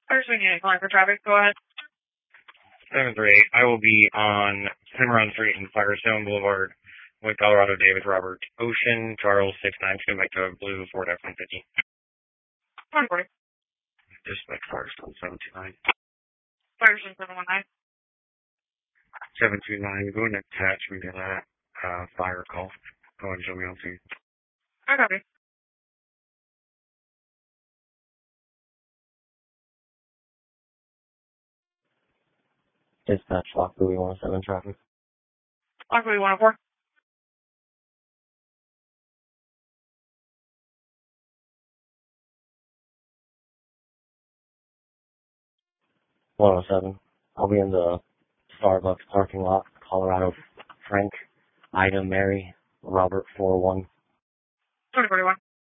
First we need a calling for traffic. Go ahead. 738. I will be on Cimarron Street and Firestone Boulevard with Colorado David Robert Ocean, Charles 692, Vector Blue, Ford F-150. 140. Dispatch Firestone 729. Firestone 719. 729. Go and attach me to that fire call. Go ahead and show me on scene. I copy. Dispatch Lock Buoy 107 traffic. Lock Buoy 104. 107. I'll be in the Starbucks parking lot, Colorado Frank, Ida Mary, Robert 41. 2041.